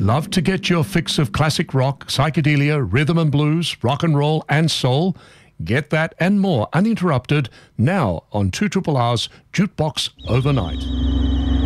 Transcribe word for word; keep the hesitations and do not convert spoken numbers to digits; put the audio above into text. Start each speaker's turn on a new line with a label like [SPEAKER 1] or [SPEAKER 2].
[SPEAKER 1] Love to get your fix of classic rock, psychedelia, rhythm and blues, rock and roll and soul? Get that and more uninterrupted now on two Triple R's Jukebox Overnight.